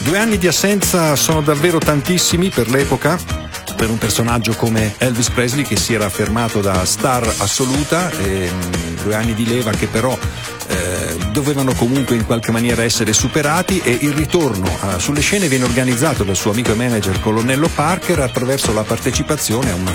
2 anni di assenza sono davvero tantissimi per l'epoca, per un personaggio come Elvis Presley, che si era affermato da star assoluta, 2 anni di leva che però dovevano comunque in qualche maniera essere superati, e il ritorno sulle scene viene organizzato dal suo amico e manager Colonnello Parker attraverso la partecipazione a una